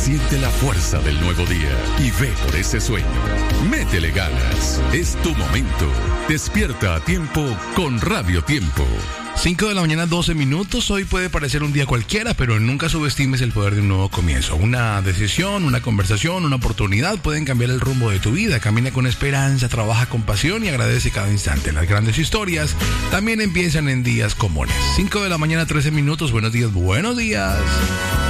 Siente la fuerza del nuevo día y ve por ese sueño. Métele ganas. Es tu momento. Despierta a tiempo con Radio Tiempo. 5 de la mañana, 12 minutos. Hoy puede parecer un día cualquiera, pero nunca subestimes el poder de un nuevo comienzo. Una decisión, una conversación, una oportunidad pueden cambiar el rumbo de tu vida. Camina con esperanza, trabaja con pasión y agradece cada instante. Las grandes historias también empiezan en días comunes. 5 de la mañana, 13 minutos. Buenos días, buenos días.